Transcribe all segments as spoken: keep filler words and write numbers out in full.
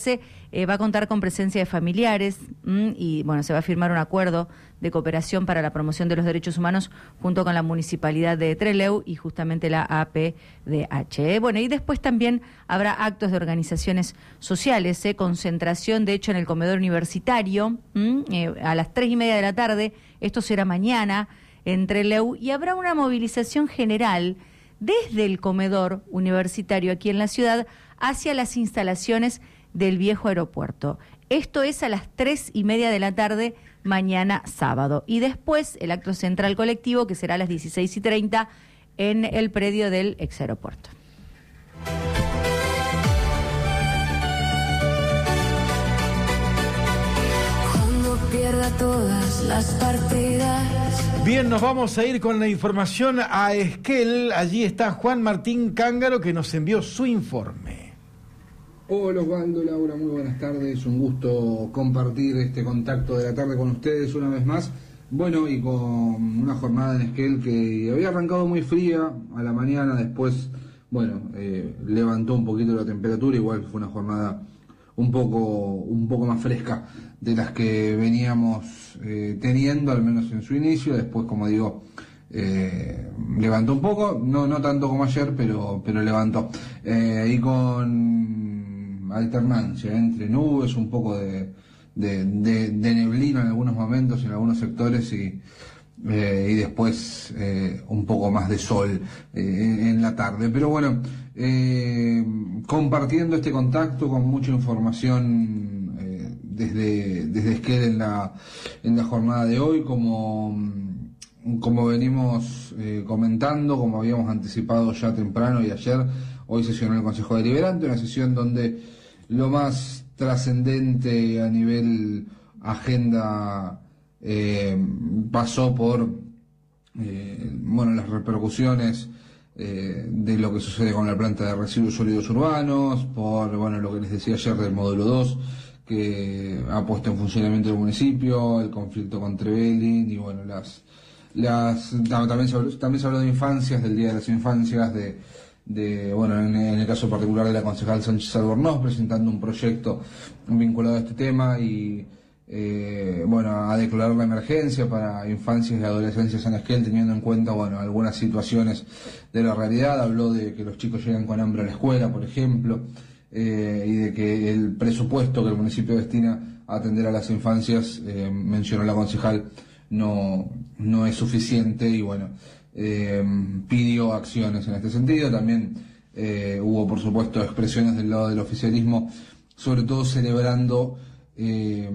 realizarse eh, va a contar con presencia de familiares mmm, y bueno, se va a firmar un acuerdo de cooperación para la promoción de los derechos humanos junto con la Municipalidad de Trelew y justamente la A P D H. ¿eh? Bueno, y después también habrá actos de organizaciones sociales, ¿eh? concentración de hecho en el comedor universitario mmm, eh, a las tres y media de la tarde, esto será mañana en Trelew, y habrá una movilización general desde el comedor universitario aquí en la ciudad hacia las instalaciones del viejo aeropuerto. Esto es a las tres y media de la tarde mañana sábado. Y después el acto central colectivo, que será a las dieciséis y treinta en el predio del ex aeropuerto. Cuando pierda todas las partidas. Bien, nos vamos a ir con la información a Esquel. Allí está Juan Martín Cángaro, que nos envió su informe. Hola Osvaldo, Laura, muy buenas tardes. Un gusto compartir este contacto de la tarde con ustedes una vez más. Bueno, y con una jornada en Esquel que había arrancado muy fría a la mañana, después, bueno, eh, levantó un poquito la temperatura, igual fue una jornada un poco un poco más fresca de las que veníamos eh, teniendo, al menos en su inicio. Después, como digo, eh, levantó un poco, no no tanto como ayer, pero pero levantó. Eh, y con alternancia entre nubes, un poco de, de, de, de neblina en algunos momentos, en algunos sectores, y Eh, y después eh, un poco más de sol eh, en, en la tarde. Pero bueno, eh, compartiendo este contacto con mucha información eh, desde desde Esquel en la en la jornada de hoy, como como venimos eh, comentando, como habíamos anticipado ya temprano y ayer, hoy sesionó el Consejo Deliberante, una sesión donde lo más trascendente a nivel agenda Eh, pasó por eh, bueno, las repercusiones eh, de lo que sucede con la planta de residuos sólidos urbanos, por bueno, lo que les decía ayer del módulo dos que ha puesto en funcionamiento el municipio, el conflicto con Trevelin, y bueno, las las también se habló, también se habló de infancias, del Día de las Infancias, de de bueno, en, en el caso particular de la concejal Sánchez Albornoz presentando un proyecto vinculado a este tema, y Eh, bueno, a declarar la emergencia para infancias y adolescencias en Esquel, teniendo en cuenta, bueno, algunas situaciones de la realidad. Habló de que los chicos llegan con hambre a la escuela, por ejemplo, eh, y de que el presupuesto que el municipio destina a atender a las infancias, eh, mencionó la concejal, no, no es suficiente, y bueno, eh, pidió acciones en este sentido. También eh, hubo, por supuesto, expresiones del lado del oficialismo, sobre todo celebrando Eh,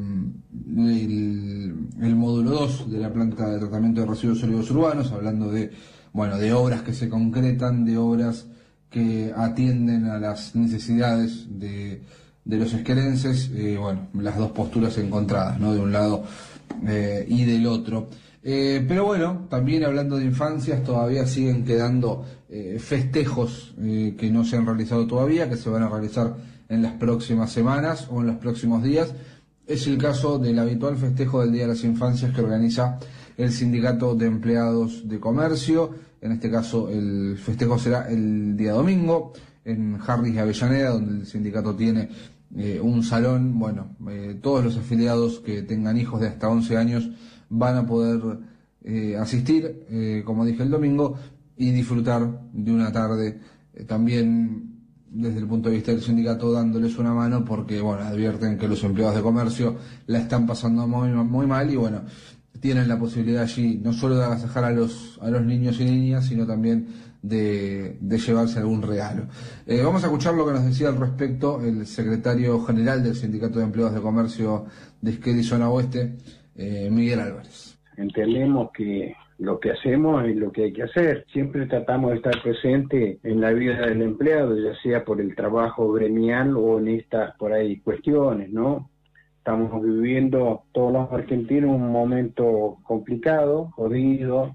el, el módulo dos de la planta de tratamiento de residuos sólidos urbanos, hablando de bueno de obras que se concretan, de obras que atienden a las necesidades de, de los esquelenses. Eh, bueno, las dos posturas encontradas, ¿no? De un lado eh, y del otro. Eh, pero bueno, también hablando de infancias, todavía siguen quedando eh, festejos eh, que no se han realizado todavía, que se van a realizar en las próximas semanas o en los próximos días. Es el caso del habitual festejo del Día de las Infancias que organiza el Sindicato de Empleados de Comercio. En este caso el festejo será el día domingo en Harris y Avellaneda, donde el sindicato tiene eh, un salón. Bueno, eh, todos los afiliados que tengan hijos de hasta once años van a poder eh, asistir, eh, como dije, el domingo, y disfrutar de una tarde eh, también desde el punto de vista del sindicato dándoles una mano, porque bueno, advierten que los empleados de comercio la están pasando muy, muy mal, y bueno, tienen la posibilidad allí no solo de agasajar a los a los niños y niñas, sino también de, de llevarse algún regalo. Eh, vamos a escuchar lo que nos decía al respecto el secretario general del Sindicato de Empleados de Comercio de Esquel y Zona Oeste, eh, Miguel Álvarez. Entendemos que lo que hacemos es lo que hay que hacer. Siempre tratamos de estar presente en la vida del empleado, ya sea por el trabajo gremial o en estas por ahí cuestiones, ¿no? Estamos viviendo todos los argentinos un momento complicado, jodido,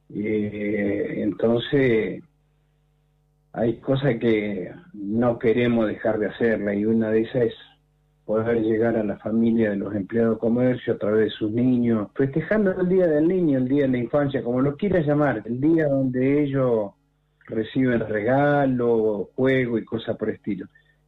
eh, entonces hay cosas que no queremos dejar de hacerla, y una de esas es poder llegar a la familia de los empleados de comercio a través de sus niños, festejando el Día del Niño, el Día de la Infancia, como lo quieras llamar, el día donde ellos reciben regalos, juegos y cosas por el estilo.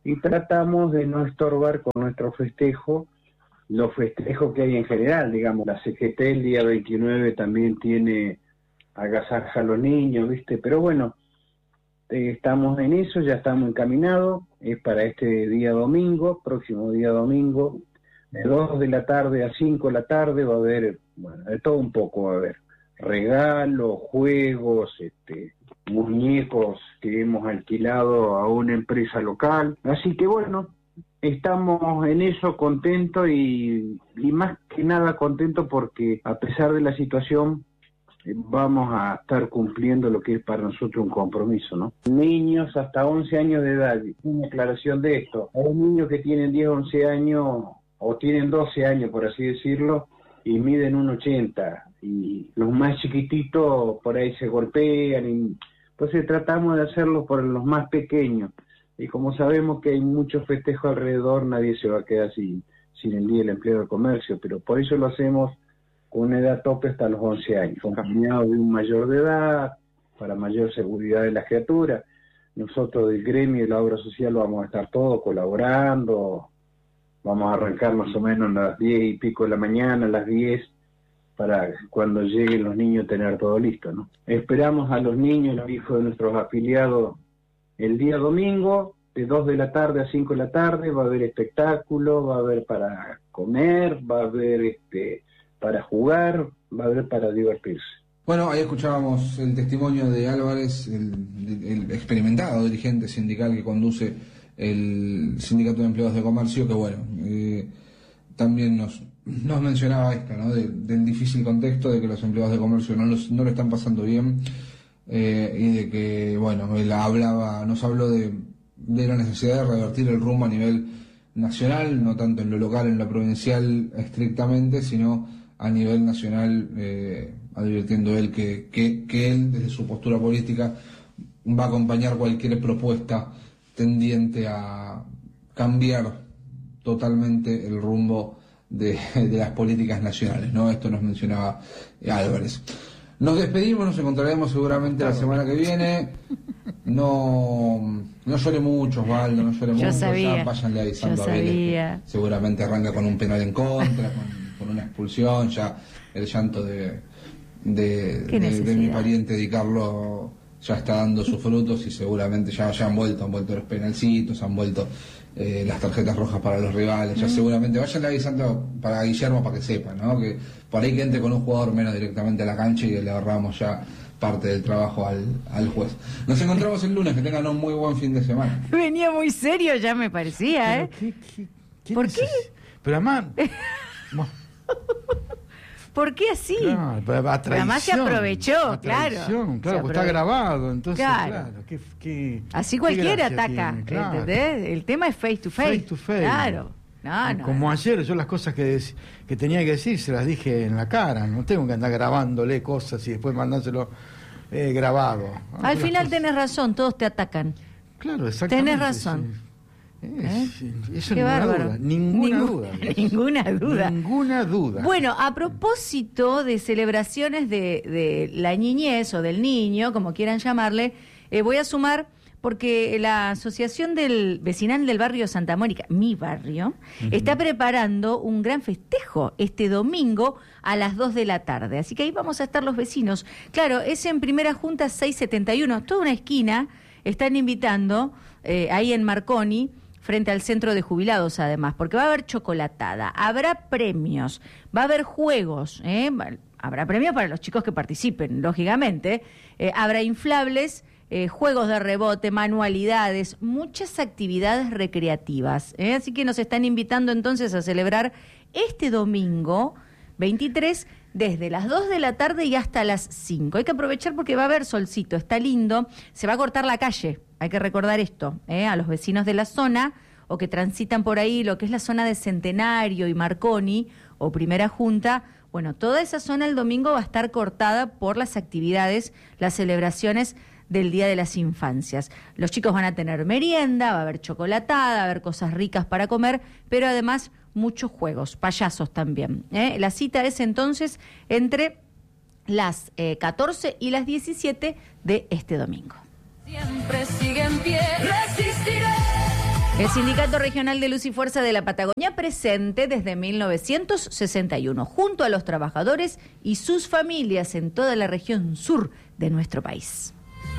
y tratamos de no estorbar con nuestro festejo los festejos que hay en general, digamos, la C G T el día veintinueve también tiene agasaja a los niños, ¿viste? Pero bueno, eh, estamos en eso, ya estamos encaminados, es para este día domingo, próximo día domingo, de dos de la tarde a cinco de la tarde va a haber, bueno, de todo un poco va a haber, regalos, juegos, este, muñecos que hemos alquilado a una empresa local, así que bueno, estamos en eso contentos y, y más que nada contentos porque a pesar de la situación eh, vamos a estar cumpliendo lo que es para nosotros un compromiso, ¿no? Niños hasta once años de edad, una aclaración de esto, hay niños que tienen diez, once años o tienen doce años por así decirlo y miden uno ochenta y los más chiquititos por ahí se golpean y entonces tratamos de hacerlo por los más pequeños. Y como sabemos que hay muchos festejos alrededor, nadie se va a quedar sin, sin el Día del Empleo del Comercio, pero por eso lo hacemos con una edad tope hasta los once años, acompañado de un mayor de edad, para mayor seguridad de las criaturas. Nosotros del gremio y la obra social vamos a estar todos colaborando, vamos a arrancar más o menos a las diez y pico de la mañana, a las diez, para cuando lleguen los niños tener todo listo, ¿no? Esperamos a los niños, los hijos de nuestros afiliados, el día domingo, de dos de la tarde a cinco de la tarde, va a haber espectáculo, va a haber para comer, va a haber este para jugar, va a haber para divertirse. Bueno, ahí escuchábamos el testimonio de Álvarez, el, el experimentado dirigente sindical que conduce el Sindicato de Empleados de Comercio, que bueno, eh, también nos, nos mencionaba esto, ¿no? De, del difícil contexto de que los empleados de comercio no, los, no lo están pasando bien. Eh, y de que, bueno, él hablaba, nos habló de, de la necesidad de revertir el rumbo a nivel nacional, no tanto en lo local, en lo provincial estrictamente, sino a nivel nacional, eh, advirtiendo él que, que, que él, desde su postura política, va a acompañar cualquier propuesta tendiente a cambiar totalmente el rumbo de, de las políticas nacionales, ¿no? Esto nos mencionaba Álvarez. Nos despedimos, nos encontraremos seguramente la semana que viene. No no llore mucho, Osvaldo, no llore Yo mucho. sabía, Ya váyanle avisando yo a Vélez, sabía. que seguramente arranca con un penal en contra, con, con una expulsión, ya el llanto de, de, de, de mi pariente Di Carlo ya está dando sus frutos y seguramente ya, ya han vuelto, han vuelto los penalcitos, han vuelto eh, las tarjetas rojas para los rivales, ya mm. seguramente vayan avisando para Guillermo para que sepa, ¿no? Que por ahí que entre con un jugador menos directamente a la cancha y le ahorramos ya parte del trabajo al, al juez. Nos encontramos el lunes, que tengan un muy buen fin de semana. Venía muy serio ya me parecía, ¿eh? ¿Qué, qué, qué ¿Por qué? Pero además... ¿Por qué así? Claro, pero a traición, además se aprovechó, claro. Claro, porque está grabado, entonces, claro. claro ¿qué, qué, así qué cualquiera ataca, claro. ¿entendés? El tema es face to face. Face to face. Claro. No, no, Como no. ayer, yo las cosas que, dec- que tenía que decir se las dije en la cara, no tengo que andar grabándole cosas y después mandárselo eh, grabado. Al Las final cosas... tenés razón, todos te atacan. Claro, exactamente. Tenés razón. Sí. ¿Eh? Sí, eso Qué ninguna bárbaro. duda, ninguna Ningú- duda. Ninguna duda. Ninguna duda. Bueno, a propósito de celebraciones de, de la niñez o del niño, como quieran llamarle, eh, voy a sumar porque la Asociación del Vecinal del Barrio Santa Mónica, mi barrio, uh-huh. está preparando un gran festejo este domingo a las dos de la tarde. Así que ahí vamos a estar los vecinos. Claro, es en Primera Junta seiscientos setenta y uno, toda una esquina, están invitando eh, ahí en Marconi, frente al centro de jubilados además, porque va a haber chocolatada, habrá premios, va a haber juegos, ¿eh? Habrá premios para los chicos que participen, lógicamente, eh, habrá inflables, eh, juegos de rebote, manualidades, muchas actividades recreativas, ¿eh? Así que nos están invitando entonces a celebrar este domingo veintitrés desde las dos de la tarde y hasta las cinco. Hay que aprovechar porque va a haber solcito, está lindo, se va a cortar la calle. Hay que recordar esto, ¿eh? A los vecinos de la zona o que transitan por ahí, lo que es la zona de Centenario y Marconi o Primera Junta, bueno, toda esa zona el domingo va a estar cortada por las actividades, las celebraciones del Día de las Infancias. Los chicos van a tener merienda, va a haber chocolatada, va a haber cosas ricas para comer, pero además muchos juegos, payasos también, ¿eh? La cita es entonces entre las eh, catorce y las diecisiete de este domingo. Siempre sigue en pie, resistiré. El Sindicato Regional de Luz y Fuerza de la Patagonia presente desde mil novecientos sesenta y uno, junto a los trabajadores y sus familias en toda la región sur de nuestro país.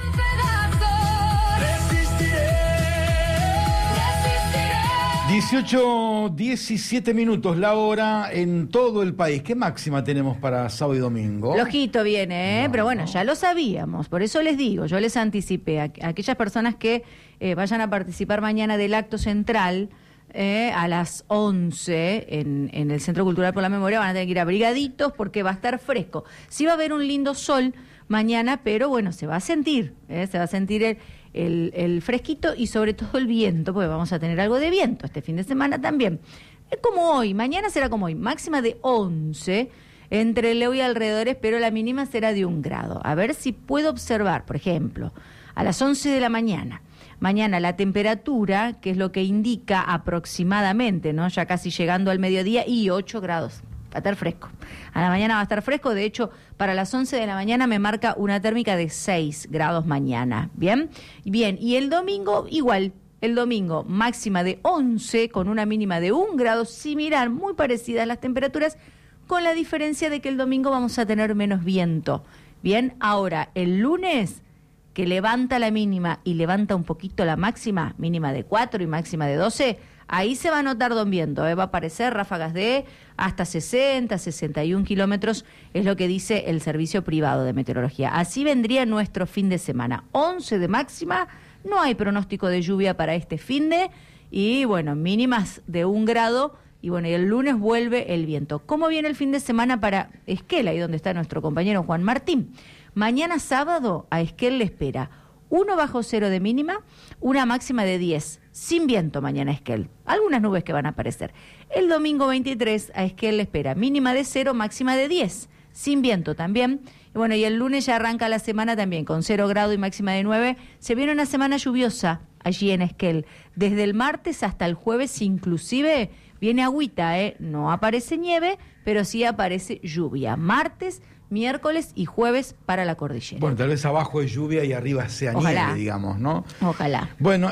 dieciocho, diecisiete minutos la hora en todo el país. ¿Qué máxima tenemos para sábado y domingo? Flojito viene, ¿eh? No, Pero bueno, no. ya lo sabíamos. Por eso les digo, yo les anticipé a, a aquellas personas que eh, vayan a participar mañana del acto central eh, a las once en, en el Centro Cultural por la Memoria. Van a tener que ir abrigaditos porque va a estar fresco. Sí va a haber un lindo sol mañana, pero bueno, se va a sentir, ¿eh? Se va a sentir el... El, el fresquito y sobre todo el viento, porque vamos a tener algo de viento este fin de semana también. Es como hoy, mañana será como hoy, máxima de once entre Leo y alrededores, pero la mínima será de un grado. A ver si puedo observar, por ejemplo, a las once de la mañana. Mañana la temperatura, que es lo que indica aproximadamente, ¿no? Ya casi llegando al mediodía, y ocho grados. Va a estar fresco. A la mañana va a estar fresco. De hecho, para las once de la mañana me marca una térmica de seis grados mañana. ¿Bien? Bien. Y el domingo, igual. El domingo, máxima de once, con una mínima de un grado, similar, muy parecidas las temperaturas, con la diferencia de que el domingo vamos a tener menos viento. Bien. Ahora, el lunes, que levanta la mínima y levanta un poquito la máxima, mínima de cuatro y máxima de doce, ahí se va a notar don viento, ¿eh? Va a aparecer ráfagas de hasta sesenta, sesenta y un kilómetros, es lo que dice el servicio privado de meteorología. Así vendría nuestro fin de semana. once de máxima, no hay pronóstico de lluvia para este fin de, y bueno, mínimas de un grado, y bueno, y el lunes vuelve el viento. ¿Cómo viene el fin de semana para Esquel, ahí donde está nuestro compañero Juan Martín? Mañana sábado a Esquel le espera uno bajo cero de mínima, una máxima de diez, sin viento mañana a Esquel. Algunas nubes que van a aparecer. El domingo veintitrés a Esquel le espera mínima de cero, máxima de diez, sin viento también. Y bueno, y el lunes ya arranca la semana también con cero grado y máxima de nueve. Se viene una semana lluviosa allí en Esquel. Desde el martes hasta el jueves inclusive viene agüita, ¿eh? No aparece nieve, pero sí aparece lluvia. Martes, miércoles y jueves para la cordillera. Bueno, tal vez abajo es lluvia y arriba sea Ojalá. nieve, digamos, ¿no? Ojalá. Bueno,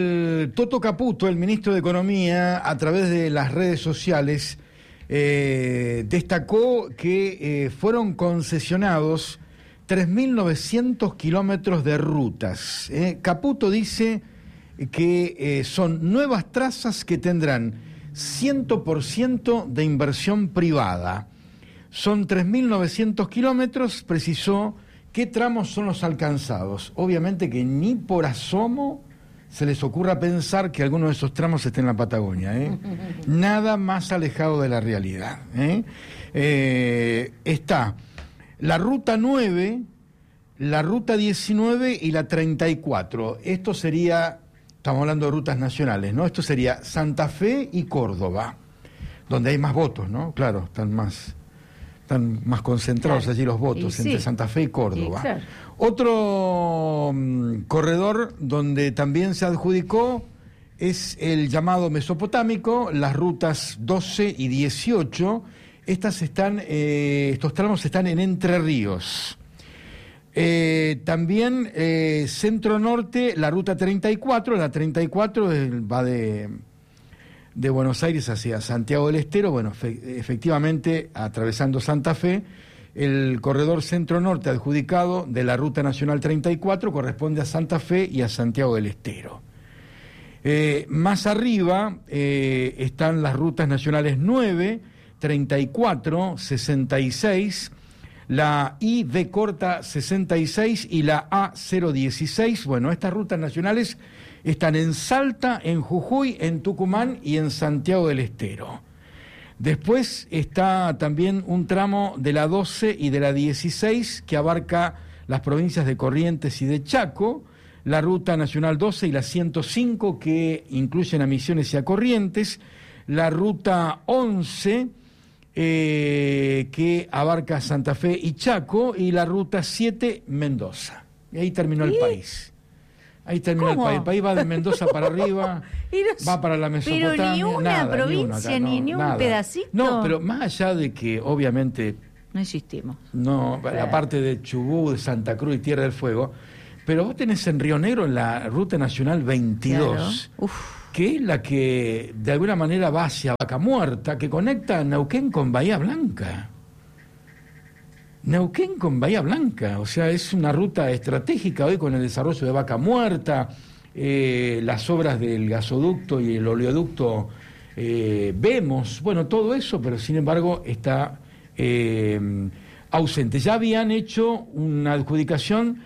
el Toto Caputo, el ministro de Economía, a través de las redes sociales, eh, destacó que eh, fueron concesionados tres mil novecientos kilómetros de rutas. Eh. Caputo dice que eh, son nuevas trazas que tendrán cien por ciento de inversión privada. Son tres mil novecientos kilómetros, precisó qué tramos son los alcanzados. Obviamente que ni por asomo se les ocurra pensar que alguno de esos tramos esté en la Patagonia, ¿eh? Nada más alejado de la realidad, ¿eh? Eh, está la ruta nueve, la ruta diecinueve y la treinta y cuatro. Esto sería, estamos hablando de rutas nacionales, ¿no? Esto sería Santa Fe y Córdoba, donde hay más votos, ¿no? Claro, están más... Están más concentrados Claro. allí los votos, Y entre sí. Santa Fe y Córdoba. Y claro. Otro mm, corredor donde también se adjudicó es el llamado Mesopotámico, las rutas doce y dieciocho. Estas están, eh, estos tramos están en Entre Ríos. Eh, también eh, Centro Norte, la ruta treinta y cuatro. La treinta y cuatro es- va de... de Buenos Aires hacia Santiago del Estero, bueno, fe, efectivamente, atravesando Santa Fe, el corredor centro-norte adjudicado de la Ruta Nacional treinta y cuatro corresponde a Santa Fe y a Santiago del Estero. Eh, más arriba eh, están las rutas nacionales nueve, treinta y cuatro, sesenta y seis, la I B corta sesenta y seis y la A cero dieciséis. Bueno, estas rutas nacionales están en Salta, en Jujuy, en Tucumán y en Santiago del Estero. Después está también un tramo de la doce y de la dieciséis que abarca las provincias de Corrientes y de Chaco, la Ruta Nacional doce y la ciento cinco que incluyen a Misiones y a Corrientes, la Ruta once eh, que abarca Santa Fe y Chaco y la Ruta siete Mendoza. Y ahí terminó el ¿Y? país. Ahí terminó ¿Cómo? el país. El país va de Mendoza para arriba, Y no- va para la Mesopotamia. pero ni una nada, provincia, acá, ni- no, ni un nada. pedacito. No, pero más allá de que obviamente No existimos. no, la parte de Chubut, de Santa Cruz y Tierra del Fuego, pero vos tenés en Río Negro en la Ruta Nacional veintidós, Claro. Uf. que es la que de alguna manera va hacia Vaca Muerta, que conecta Neuquén con Bahía Blanca. Neuquén con Bahía Blanca, o sea, es una ruta estratégica hoy con el desarrollo de Vaca Muerta, eh, las obras del gasoducto y el oleoducto, eh, vemos, bueno, todo eso, pero sin embargo está eh, ausente. Ya habían hecho una adjudicación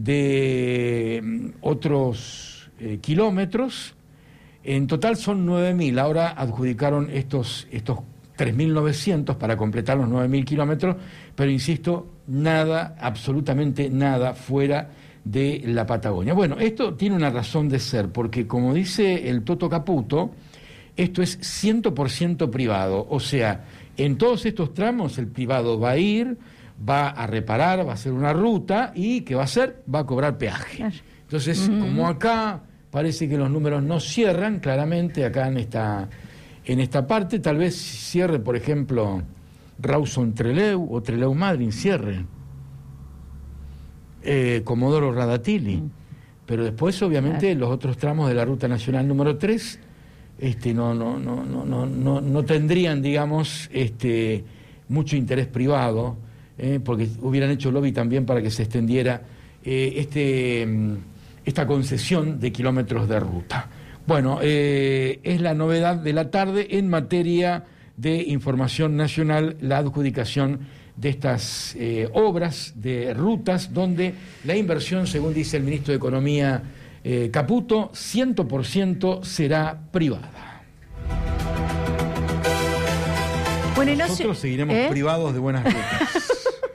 de otros eh, kilómetros, en total son nueve mil, ahora adjudicaron estos, estos tres mil novecientos para completar los nueve mil kilómetros, pero insisto, nada, absolutamente nada fuera de la Patagonia. Bueno, esto tiene una razón de ser, porque como dice el Toto Caputo, esto es cien por ciento privado, o sea, en todos estos tramos el privado va a ir, va a reparar, va a hacer una ruta y ¿qué va a hacer? Va a cobrar peaje. Entonces, uh-huh. como acá parece que los números no cierran, claramente acá en esta, en esta parte, tal vez cierre, por ejemplo, Rawson-Trelew o Trelew-Madryn, cierre. Eh, Comodoro Radatili. Uh-huh. Pero después, obviamente, claro. los otros tramos de la Ruta Nacional número tres este, no, no, no, no, no, no, no tendrían, digamos, este, mucho interés privado, eh, porque hubieran hecho lobby también para que se extendiera eh, este... esta concesión de kilómetros de ruta. Bueno, eh, es la novedad de la tarde en materia de información nacional, la adjudicación de estas eh, obras de rutas, donde la inversión, según dice el ministro de Economía eh, Caputo, cien por ciento será privada. Bueno, no Nosotros sé, seguiremos ¿eh? privados de buenas rutas.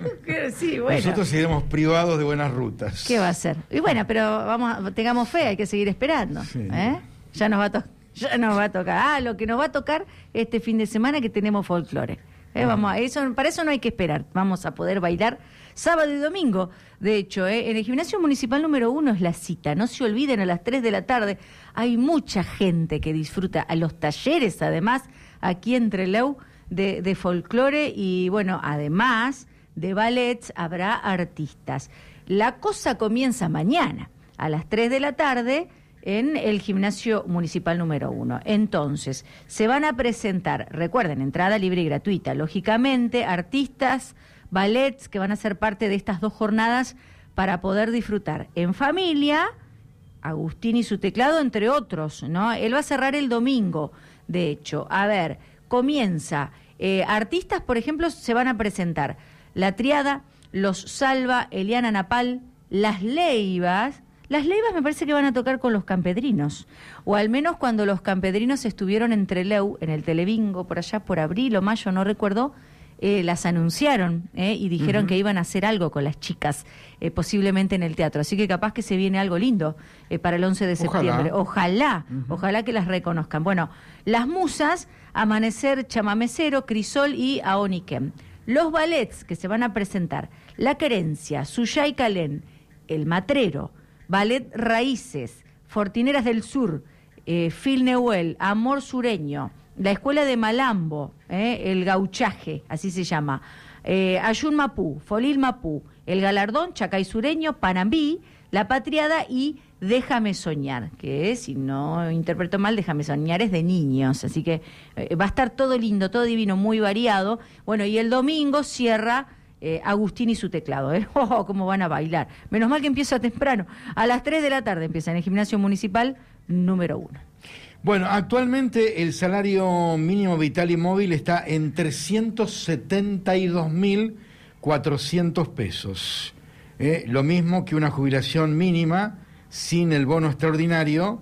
Sí, bueno. Nosotros seguiremos privados de buenas rutas. ¿Qué va a ser? Y bueno, pero vamos, tengamos fe, hay que seguir esperando. Sí. ¿eh? Ya nos va a to- ya nos va a tocar. Ah, lo que nos va a tocar este fin de semana que tenemos folclore. ¿eh? Ah. Vamos a eso, para eso no hay que esperar. Vamos a poder bailar sábado y domingo. De hecho, ¿eh? en el gimnasio municipal número uno es la cita. No se olviden, a las tres de la tarde hay mucha gente que disfruta a los talleres, además, aquí en Trelew de, de folclore y bueno, además de ballets, habrá artistas. La cosa comienza mañana, a las tres de la tarde, en el gimnasio municipal número uno. Entonces, se van a presentar, recuerden, entrada libre y gratuita, lógicamente, artistas, ballets, que van a ser parte de estas dos jornadas para poder disfrutar en familia, Agustín y su teclado, entre otros, ¿no? Él va a cerrar el domingo, de hecho. A ver, comienza, eh, artistas, por ejemplo, se van a presentar La Triada, Los Salva, Eliana Napal, Las Leivas. Las Leivas me parece que van a tocar con los campedrinos, o al menos cuando los campedrinos estuvieron en Trelew, en el Telebingo, por allá por abril o mayo, no recuerdo, eh, las anunciaron eh, y dijeron uh-huh. que iban a hacer algo con las chicas, eh, posiblemente en el teatro. Así que capaz que se viene algo lindo eh, para el once de septiembre. Ojalá, ojalá, uh-huh. ojalá que las reconozcan. Bueno, las musas, Amanecer Chamamecero, Crisol y Aoniquem. Los ballets que se van a presentar, La Querencia, Suyay Calén, El Matrero, Ballet Raíces, Fortineras del Sur, eh, Phil Neuel, Amor Sureño, la Escuela de Malambo, eh, El Gauchaje, así se llama, eh, Ayun Mapú, Folil Mapú, El Galardón, Chacay Sureño, Panambí, La Patriada y Déjame Soñar, que si no interpreto mal, Déjame Soñar es de niños, así que eh, va a estar todo lindo, todo divino, muy variado. Bueno, y el domingo cierra eh, Agustín y su teclado, ¿eh? Oh, cómo van a bailar. Menos mal que empieza temprano, a las tres de la tarde empieza en el gimnasio municipal número uno. Bueno, actualmente el salario mínimo vital y móvil está en trescientos setenta y dos mil cuatrocientos pesos, ¿eh? Lo mismo que una jubilación mínima sin el bono extraordinario,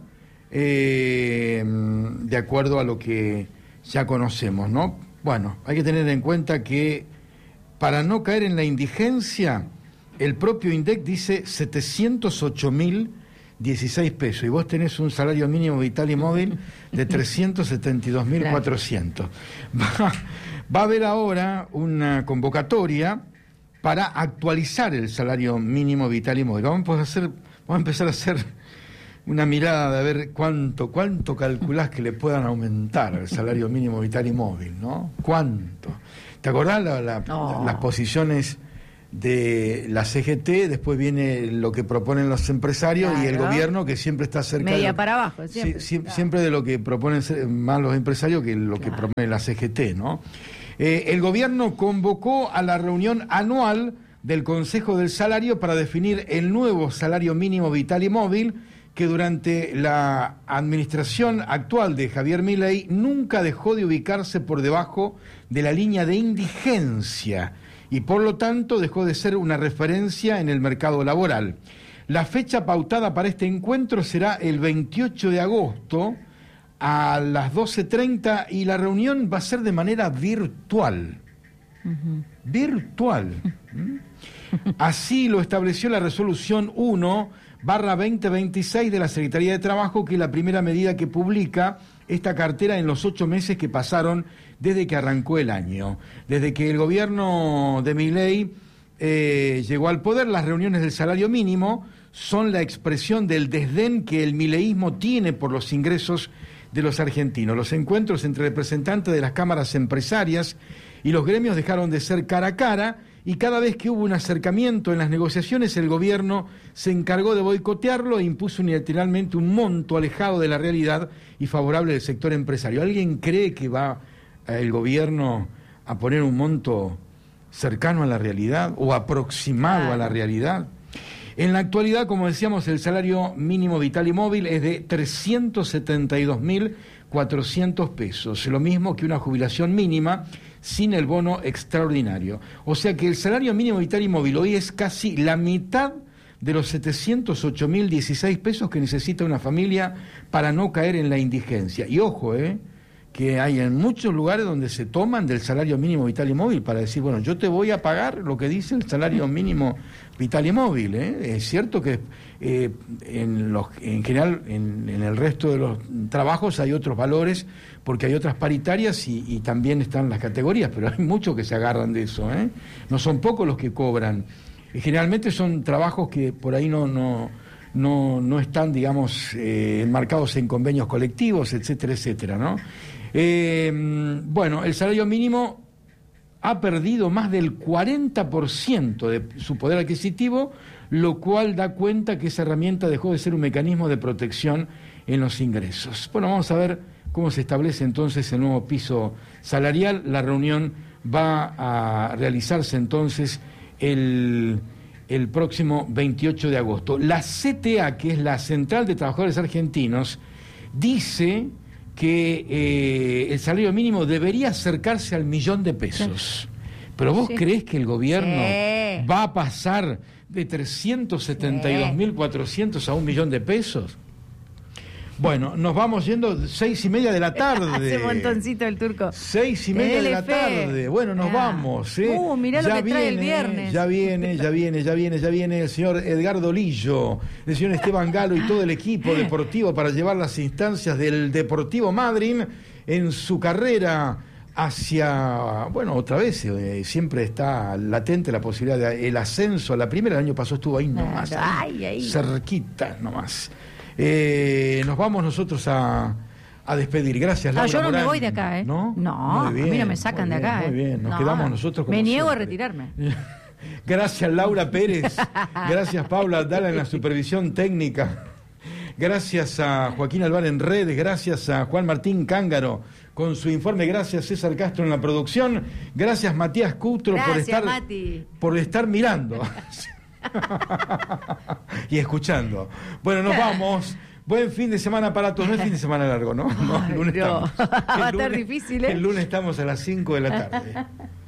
eh, de acuerdo a lo que ya conocemos, ¿no? Bueno, hay que tener en cuenta que para no caer en la indigencia, el propio INDEC dice setecientos ocho mil dieciséis pesos, y vos tenés un salario mínimo vital y móvil de trescientos setenta y dos mil cuatrocientos. Va, va a haber ahora una convocatoria para actualizar el salario mínimo vital y móvil. Vamos a hacer... Vamos a empezar a hacer una mirada de ver cuánto, cuánto calculás que le puedan aumentar el salario mínimo vital y móvil, ¿no? ¿Cuánto? ¿Te acordás la, la, oh. las posiciones de la C G T, después viene lo que proponen los empresarios claro. y el gobierno, que siempre está cerca media de, para abajo siempre, sí, claro. siempre de lo que proponen más los empresarios que lo claro. que propone la C G T, ¿no? Eh, el gobierno convocó a la reunión anual del Consejo del Salario para definir el nuevo salario mínimo vital y móvil, que durante la administración actual de Javier Milei nunca dejó de ubicarse por debajo de la línea de indigencia y por lo tanto dejó de ser una referencia en el mercado laboral. La fecha pautada para este encuentro será el veintiocho de agosto a las doce treinta y la reunión va a ser de manera virtual. Uh-huh. Virtual. Así lo estableció la resolución uno barra veinte veintiséis de la Secretaría de Trabajo, que es la primera medida que publica esta cartera en los ocho meses que pasaron desde que arrancó el año. Desde que el gobierno de Milei eh, llegó al poder, las reuniones del salario mínimo son la expresión del desdén que el mileísmo tiene por los ingresos de los argentinos. Los encuentros entre representantes de las cámaras empresarias y los gremios dejaron de ser cara a cara, y cada vez que hubo un acercamiento en las negociaciones, el gobierno se encargó de boicotearlo e impuso unilateralmente un monto alejado de la realidad y favorable del sector empresario. ¿Alguien cree que va el gobierno a poner un monto cercano a la realidad o aproximado a la realidad? En la actualidad, como decíamos, el salario mínimo vital y móvil es de trescientos setenta y dos mil cuatrocientos pesos, lo mismo que una jubilación mínima sin el bono extraordinario. O sea que el salario mínimo vital y móvil hoy es casi la mitad de los setecientos ocho mil dieciséis pesos que necesita una familia para no caer en la indigencia. Y ojo, eh, que hay en muchos lugares donde se toman del salario mínimo vital y móvil para decir, bueno, yo te voy a pagar lo que dice el salario mínimo vital y móvil. ¿eh? Es cierto que eh, en, los, en general en, en el resto de los trabajos hay otros valores, porque hay otras paritarias y, y también están las categorías, pero hay muchos que se agarran de eso. ¿eh? No son pocos los que cobran. Y generalmente son trabajos que por ahí no... no No, no están, digamos, eh, enmarcados en convenios colectivos, etcétera, etcétera, ¿no? Eh, bueno, el salario mínimo ha perdido más del cuarenta por ciento de su poder adquisitivo, lo cual da cuenta que esa herramienta dejó de ser un mecanismo de protección en los ingresos. Bueno, vamos a ver cómo se establece entonces el nuevo piso salarial. La reunión va a realizarse entonces el... el próximo veintiocho de agosto. La C T A, que es la Central de Trabajadores Argentinos, dice que eh, el salario mínimo debería acercarse al millón de pesos. ¿Pero vos sí. creés que el gobierno sí. va a pasar de trescientos setenta y dos mil cuatrocientos a un millón de pesos? Bueno, nos vamos yendo seis y media de la tarde. Hace montoncito el turco. Seis y media de la tarde. Bueno, nos ah. vamos. ¿eh? Uh, mirá ya lo que viene, trae el viernes. Ya viene, ya viene, ya viene, ya viene el señor Edgardo Lillo, el señor Esteban Galo y todo el equipo deportivo para llevar las instancias del Deportivo Madryn en su carrera hacia, bueno, otra vez, eh, siempre está latente la posibilidad del ascenso a la primera. El año pasado estuvo ahí nomás, claro. ahí, ay, ahí. cerquita nomás. Eh, nos vamos nosotros a, a despedir. Gracias, Laura. Ah, yo no Morán. me voy de acá, ¿eh? No, no bien, a mí no me sacan de bien, acá, muy ¿eh? bien, nos no. quedamos nosotros como Me niego siempre. a retirarme. Gracias, Laura Pérez. Gracias, Paula Dala en la supervisión técnica. Gracias a Joaquín Alvar en redes. Gracias a Juan Martín Cángaro con su informe. Gracias, César Castro en la producción. Gracias, Matías Cutro, Gracias, por estar Mati. por estar mirando y escuchando. Bueno, nos vamos. Buen fin de semana para todos. No es fin de semana largo, ¿no? No, el lunes Ay, no. estamos. Va a El estar lunes, difícil, ¿eh? El lunes estamos a las cinco de la tarde.